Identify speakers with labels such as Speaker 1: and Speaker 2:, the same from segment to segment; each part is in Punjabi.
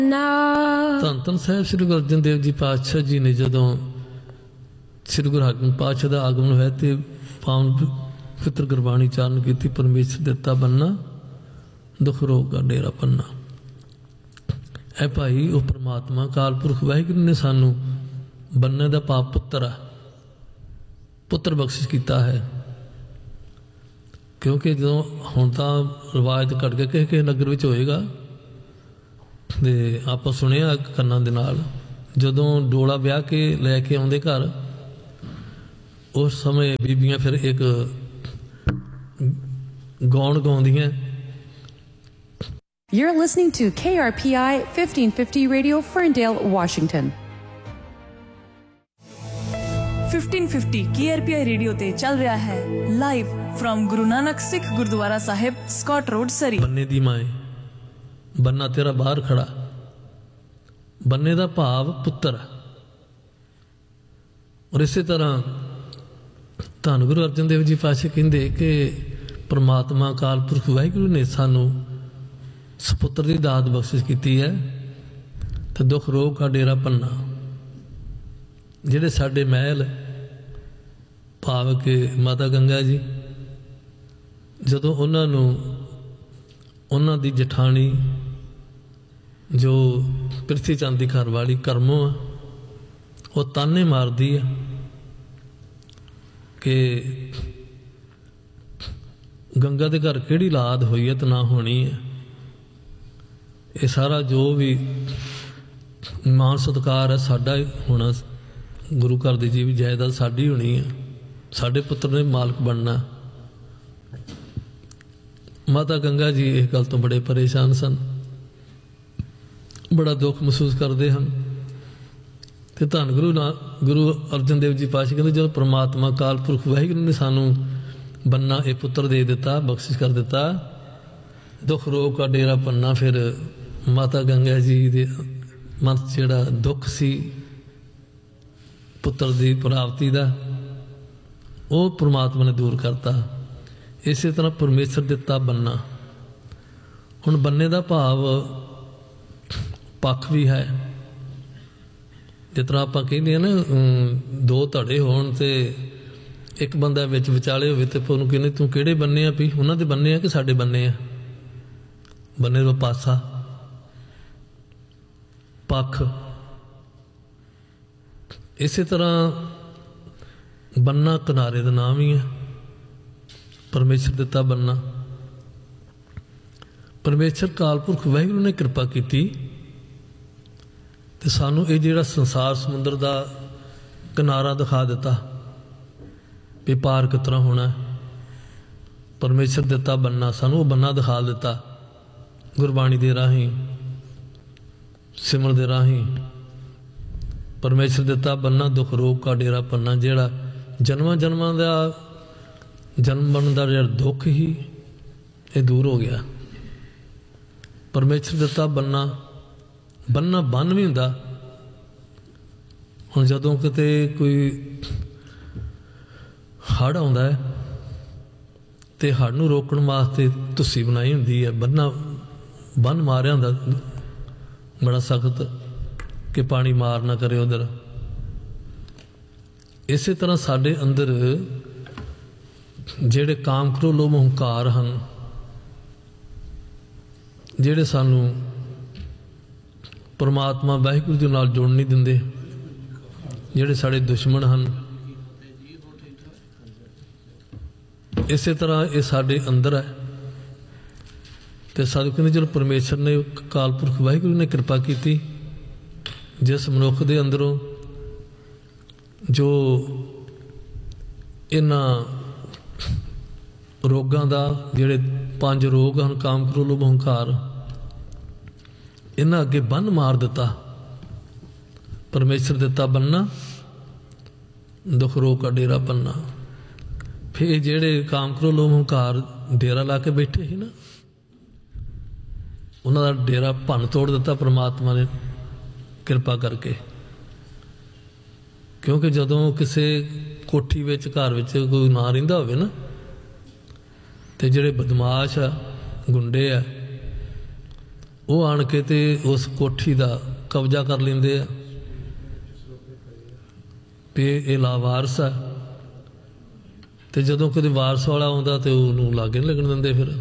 Speaker 1: ਧੰਨ ਧੰਨ ਸਾਹਿਬ ਸ੍ਰੀ ਗੁਰੂ ਅਰਜਨ ਦੇਵ ਜੀ ਪਾਤਸ਼ਾਹ ਜੀ ਨੇ ਜਦੋਂ ਸ੍ਰੀ ਗੁਰੂ ਹਰਗੋਬਿੰਦ ਪਾਤਸ਼ਾਹ ਦਾ ਆਗਮਨ ਹੋਇਆ ਤੇ ਪਾਵਨ ਪਵਿੱਤਰ ਗੁਰਬਾਣੀ ਚਾਰਨ ਕੀਤੀ। ਪਰਮੇਸ਼ਰ ਦਿੱਤਾ ਬੰਨਾ ਦੁਖ ਰੋਗ ਦਾ ਡੇਰਾ ਪੰਨਾ। ਇਹ ਭਾਈ ਉਹ ਪਰਮਾਤਮਾ ਅਕਾਲ ਪੁਰਖ ਵਾਹਿਗੁਰੂ ਨੇ ਸਾਨੂੰ ਬੰਨੇ ਦਾ ਭਾਵ ਪੁੱਤਰ ਆ, ਪੁੱਤਰ ਬਖਸ਼ਿਸ਼ ਕੀਤਾ ਹੈ। ਕਿਉਂਕਿ ਜਦੋਂ ਹੁਣ ਤਾਂ ਰਿਵਾਇਤ ਘਟ ਕੇ ਕਿਸੇ ਨਗਰ ਵਿੱਚ ਹੋਏਗਾ ਤੇ ਆਪਾਂ ਸੁਣਿਆ ਕੰਨਾਂ ਦੇ ਨਾਲ, ਜਦੋਂ ਡੋਲਾ ਵਿਆਹ ਕੇ ਲੈ ਕੇ ਆਉਂਦੇ ਘਰ, ਉਸ ਸਮੇਂ ਬੀਬੀਆਂ ਫਿਰ ਇੱਕ ਗਾਉਣ ਗਾਉਂਦੀਆਂ।
Speaker 2: You're listening to KRPI 1550 Radio, Ferndale, Washington.
Speaker 3: 1550 KRPI radio ते चल रहा है live from Guru Nanak Sikh gurdwara Sahib, Scott road, सरी।
Speaker 1: ਬੰਨੇ ਦੀ ਮਾਏ, ਬੰਨਾ ਤੇਰਾ ਬਾਹਰ ਖੜਾ। ਬੰਨੇ ਦਾ ਭਾਵ ਪੁੱਤਰ। ਔਰ ਇਸੇ ਤਰ੍ਹਾਂ ਧੰਨ ਗੁਰੂ ਅਰਜਨ ਦੇਵ ਜੀ ਪਾਤਸ਼ਾਹ ਕਹਿੰਦੇ ਕਿ ਪਰਮਾਤਮਾ ਅਕਾਲ ਪੁਰਖ ਵਾਹਿਗੁਰੂ ਨੇ ਸਾਨੂੰ ਸਪੁੱਤਰ ਦੀ ਦਾਤ ਬਖਸ਼ਿਸ਼ ਕੀਤੀ ਹੈ ਤੇ ਦੁੱਖ ਰੋਗ ਦਾ ਡੇਰਾ ਪੰਨਾ। ਜਿਹੜੇ ਸਾਡੇ ਮਹਿਲ ਭਾਵ ਕਿ ਮਾਤਾ ਗੰਗਾ ਜੀ, ਜਦੋਂ ਉਹਨਾਂ ਨੂੰ ਉਹਨਾਂ ਦੀ ਜਠਾਣੀ ਜੋ ਪ੍ਰਿਥੀ ਚੰਦ ਦੀ ਘਰ ਵਾਲੀ ਕਰਮੋਂ ਆ, ਉਹ ਤਾਨੇ ਮਾਰਦੀ ਆ ਕਿ ਗੰਗਾ ਦੇ ਘਰ ਕਿਹੜੀ ਔਲਾਦ ਹੋਈ ਹੈ ਤੇ ਨਾ ਹੋਣੀ ਹੈ। ਇਹ ਸਾਰਾ ਜੋ ਵੀ ਮਾਨ ਸਤਿਕਾਰ ਹੈ ਸਾਡਾ ਹੋਣਾ, ਗੁਰੂ ਘਰ ਦੀ ਜੀ ਵੀ ਜਾਇਦਾਦ ਸਾਡੀ ਹੋਣੀ ਹੈ, ਸਾਡੇ ਪੁੱਤਰ ਨੇ ਮਾਲਕ ਬਣਨਾ। ਮਾਤਾ ਗੰਗਾ ਜੀ ਇਸ ਗੱਲ ਤੋਂ ਬੜੇ ਪਰੇਸ਼ਾਨ ਸਨ, ਬੜਾ ਦੁੱਖ ਮਹਿਸੂਸ ਕਰਦੇ ਹਨ। ਤੇ ਧੰਨ ਗੁਰੂ ਅਰਜਨ ਦੇਵ ਜੀ ਪਾਤਸ਼ਾਹ ਕਹਿੰਦੇ ਜਦੋਂ ਪਰਮਾਤਮਾ ਅਕਾਲ ਪੁਰਖ ਵਾਹਿਗੁਰੂ ਨੇ ਸਾਨੂੰ ਬੰਨਾ ਇਹ ਪੁੱਤਰ ਦੇ ਦਿੱਤਾ, ਬਖਸ਼ਿਸ਼ ਕਰ ਦਿੱਤਾ, ਦੁੱਖ ਰੋਗ ਦਾ ਡੇਰਾ ਪੰਨਾ। ਫਿਰ ਮਾਤਾ ਗੰਗਾ ਜੀ ਦੇ ਮਨ 'ਚ ਜਿਹੜਾ ਦੁੱਖ ਸੀ ਪੁੱਤਰ ਦੀ ਪ੍ਰਾਪਤੀ ਦਾ, ਉਹ ਪਰਮਾਤਮਾ ਨੇ ਦੂਰ ਕਰਤਾ। ਇਸੇ ਤਰ੍ਹਾਂ ਪਰਮੇਸ਼ਰ ਦਿੱਤਾ ਬੰਨਾ। ਹੁਣ ਬੰਨੇ ਦਾ ਭਾਵ ਪੱਖ ਵੀ ਹੈ। ਜਿਸ ਤਰ੍ਹਾਂ ਆਪਾਂ ਕਹਿੰਦੇ ਹਾਂ ਨਾ, ਦੋ ਧੜੇ ਹੋਣ ਤੇ ਇੱਕ ਬੰਦਾ ਵਿੱਚ ਵਿਚਾਲੇ ਹੋਵੇ ਤੇ ਉਹਨੂੰ ਕਹਿੰਦੇ ਤੂੰ ਕਿਹੜੇ ਬੰਨੇ ਆ? ਵੀ ਉਹਨਾਂ ਦੇ ਬੰਨੇ ਆ ਕਿ ਸਾਡੇ ਬੰਨੇ ਆ? ਬੰਨੇ ਦਾ ਪਾਸਾ, ਪੱਖ। ਇਸੇ ਤਰ੍ਹਾਂ ਬੰਨਾ ਕਿਨਾਰੇ ਦਾ ਨਾਮ ਹੀ ਹੈ। ਪਰਮੇਸ਼ਰ ਦਿੱਤਾ ਬੰਨਾ। ਪਰਮੇਸ਼ਰ ਅਕਾਲ ਪੁਰਖ ਵਾਹਿਗੁਰੂ ਨੇ ਕਿਰਪਾ ਕੀਤੀ ਤੇ ਸਾਨੂੰ ਇਹ ਜਿਹੜਾ ਸੰਸਾਰ ਸਮੁੰਦਰ ਦਾ ਕਿਨਾਰਾ ਦਿਖਾ ਦਿੱਤਾ ਵੀ ਪਾਰ ਕਿਸ ਤਰ੍ਹਾਂ ਹੋਣਾ। ਪਰਮੇਸ਼ਰ ਦਿੱਤਾ ਬੰਨਾ, ਸਾਨੂੰ ਉਹ ਬੰਨਾ ਦਿਖਾ ਦਿੱਤਾ ਗੁਰਬਾਣੀ ਦੇ ਰਾਹੀਂ, ਸਿਮਰਨ ਦੇ ਰਾਹੀਂ। ਪਰਮੇਸ਼ਰ ਦਿੱਤਾ ਬੰਨਾ ਦੁੱਖ ਰੋਗ ਦਾ ਡੇਰਾ ਪੰਨਾ। ਜਿਹੜਾ ਜਨਮਾਂ ਜਨਮਾਂ ਦਾ ਜਨਮਣ ਦਾ ਜਿਹੜਾ ਦੁੱਖ ਹੀ ਇਹ ਦੂਰ ਹੋ ਗਿਆ। ਪਰਮੇਸ਼ਰ ਦਿੱਤਾ ਬੰਨਾ। ਬੰਨਾ ਬੰਨ ਵੀ ਹੁੰਦਾ। ਹੁਣ ਜਦੋਂ ਕਿਤੇ ਕੋਈ ਹੜ੍ਹ ਆਉਂਦਾ ਹੈ ਤੇ ਹੜ੍ਹ ਨੂੰ ਰੋਕਣ ਵਾਸਤੇ ਧੁੱਸੀ ਬਣਾਈ ਹੁੰਦੀ ਹੈ, ਬੰਨ ਮਾਰਿਆ ਹੁੰਦਾ ਬੜਾ ਸਖਤ ਕਿ ਪਾਣੀ ਮਾਰ ਨਾ ਕਰੇ ਉਧਰ। ਇਸੇ ਤਰ੍ਹਾਂ ਸਾਡੇ ਅੰਦਰ ਜਿਹੜੇ ਕਾਮ ਕ੍ਰੋਧ ਲੋਭ ਹੰਕਾਰ ਹਨ, ਜਿਹੜੇ ਸਾਨੂੰ ਪਰਮਾਤਮਾ ਵਾਹਿਗੁਰੂ ਦੇ ਨਾਲ ਜੁੜ ਨਹੀਂ ਦਿੰਦੇ, ਜਿਹੜੇ ਸਾਡੇ ਦੁਸ਼ਮਣ ਹਨ, ਇਸੇ ਤਰ੍ਹਾਂ ਇਹ ਸਾਡੇ ਅੰਦਰ ਹੈ। ਤੇ ਸਾਨੂੰ ਕਹਿੰਦੇ ਜਦੋਂ ਪਰਮੇਸ਼ਰ ਨੇ ਅਕਾਲ ਪੁਰਖ ਵਾਹਿਗੁਰੂ ਨੇ ਕਿਰਪਾ ਕੀਤੀ, ਜਿਸ ਮਨੁੱਖ ਦੇ ਅੰਦਰੋਂ ਜੋ ਇਹਨਾਂ ਰੋਗਾਂ ਦਾ, ਜਿਹੜੇ 5 ਰੋਗ ਹਨ, ਕਾਮ ਕ੍ਰੋਧ ਲੋਭ ਹੰਕਾਰ, ਇਹਨਾਂ ਅੱਗੇ ਬੰਨ ਮਾਰ ਦਿੱਤਾ। ਪਰਮੇਸ਼ਰ ਦਿੱਤਾ ਬੰਨਾ ਦੁੱਖ ਰੋਗ ਦਾ ਡੇਰਾ ਪੰਨਾ। ਫਿਰ ਜਿਹੜੇ ਕਾਮ ਕ੍ਰੋਧ ਲੋਭ ਹੰਕਾਰ ਡੇਰਾ ਲਾ ਕੇ ਬੈਠੇ ਸੀ ਨਾ, ਉਹਨਾਂ ਦਾ ਡੇਰਾ ਭੰਨ ਤੋੜ ਦਿੱਤਾ ਪਰਮਾਤਮਾ ਨੇ ਕਿਰਪਾ ਕਰਕੇ। ਕਿਉਂਕਿ ਜਦੋਂ ਕਿਸੇ ਕੋਠੀ ਵਿੱਚ, ਘਰ ਵਿੱਚ ਕੋਈ ਨਾ ਰਹਿੰਦਾ ਹੋਵੇ ਨਾ, ਤੇ ਜਿਹੜੇ ਬਦਮਾਸ਼ ਆ, ਗੁੰਡੇ ਆ, ਉਹ ਆਣ ਕੇ ਤੇ ਉਸ ਕੋਠੀ ਦਾ ਕਬਜ਼ਾ ਕਰ ਲੈਂਦੇ ਆ ਵੀ ਇਹ ਲਾਵਾਰਸ ਆ। ਤੇ ਜਦੋਂ ਕਦੇ ਵਾਰਸ ਵਾਲਾ ਆਉਂਦਾ ਤੇ ਉਹਨੂੰ ਲਾਗੇ ਨਹੀਂ ਲੱਗਣ ਦਿੰਦੇ ਫਿਰ।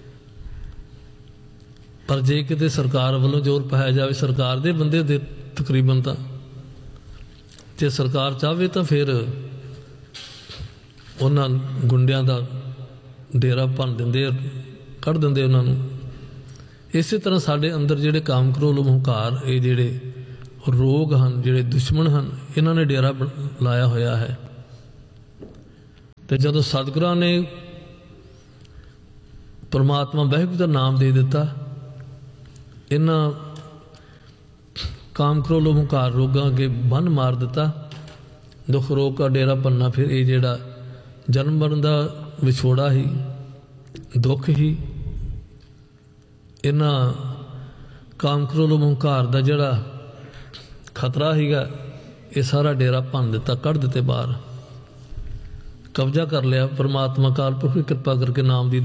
Speaker 1: ਪਰ ਜੇ ਕਿਤੇ ਸਰਕਾਰ ਵੱਲੋਂ ਜ਼ੋਰ ਪਾਇਆ ਜਾਵੇ, ਸਰਕਾਰ ਦੇ ਬੰਦੇ ਦੇ ਤਕਰੀਬਨ ਤਾਂ, ਜੇ ਸਰਕਾਰ ਚਾਹਵੇ ਤਾਂ ਫਿਰ ਉਹਨਾਂ ਗੁੰਡਿਆਂ ਦਾ ਡੇਰਾ ਭੰਨ ਦਿੰਦੇ ਆ, ਕੱਢ ਦਿੰਦੇ ਉਹਨਾਂ ਨੂੰ। ਇਸੇ ਤਰ੍ਹਾਂ ਸਾਡੇ ਅੰਦਰ ਜਿਹੜੇ ਕਾਮ ਕ੍ਰੋਧ ਹੰਕਾਰ, ਇਹ ਜਿਹੜੇ ਰੋਗ ਹਨ, ਜਿਹੜੇ ਦੁਸ਼ਮਣ ਹਨ, ਇਹਨਾਂ ਨੇ ਡੇਰਾ ਲਾਇਆ ਹੋਇਆ ਹੈ। ਤੇ ਜਦੋਂ ਸਤਿਗੁਰਾਂ ਨੇ ਪਰਮਾਤਮਾ ਵਾਹਿਗੁਰੂ ਦਾ ਨਾਮ ਦੇ ਦਿੱਤਾ, ਇਹਨਾਂ ਕਾਮ ਕ੍ਰੋਧ ਹੰਕਾਰ ਰੋਗਾਂ ਅੱਗੇ ਬੰਨ ਮਾਰ ਦਿੱਤਾ। ਦੁੱਖ ਰੋਗ ਦਾ ਡੇਰਾ ਭੰਨਣਾ, ਫਿਰ ਇਹ ਜਿਹੜਾ ਜਨਮ ਮਰਨ ਦਾ ਵਿਛੋੜਾ ਹੀ, ਦੁੱਖ ਹੀ, ਇਹਨਾਂ ਕਾਮ ਕ੍ਰੋਧ ਹੰਕਾਰ ਦਾ ਜਿਹੜਾ ਖਤਰਾ ਸੀਗਾ, ਇਹ ਸਾਰਾ ਡੇਰਾ ਭੰਨ ਦਿੱਤਾ, ਕੱਢ ਦਿੱਤੇ ਬਾਹਰ, ਕਬਜ਼ਾ ਕਰ ਲਿਆ। ਪਰਮਾਤਮਾ ਅਕਾਲ ਪੁਰਖ ਕਿਰਪਾ ਕਰਕੇ ਨਾਮ ਦੀ